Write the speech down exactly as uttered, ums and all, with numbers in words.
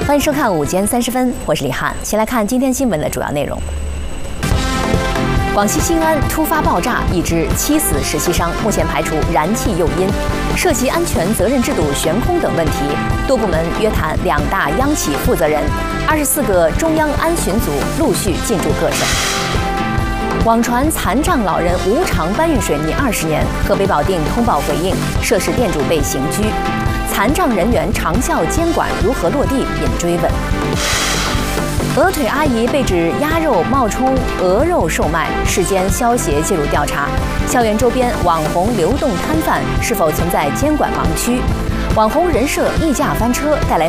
欢迎收看午间三十分，我是李翰。先来看今天新闻的主要内容。广西新安突发爆炸，已致七死十七伤，目前排除燃气诱因。涉及安全责任制度悬空等问题，多部门约谈两大央企负责人，二十四个中央安巡组陆续进驻各省。网传残障老人无偿搬运水泥二十年，河北保定通报回应，涉事店主被刑拘。残障人员长效监管如何落地引追问。鹅腿阿姨被指鸭肉冒充鹅肉售卖，市监消协介入调查。校园周边网红流动摊贩是否存在监管盲区？网红人设溢价翻车，带来